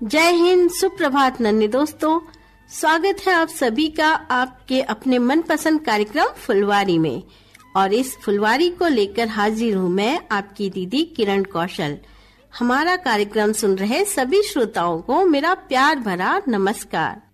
जय हिंद, सुप्रभात नन्हे दोस्तों। स्वागत है आप सभी का आपके अपने मनपसंद कार्यक्रम फुलवारी में। और इस फुलवारी को लेकर हाजिर हूँ मैं, आपकी दीदी किरण कौशल। हमारा कार्यक्रम सुन रहे सभी श्रोताओं को मेरा प्यार भरा नमस्कार।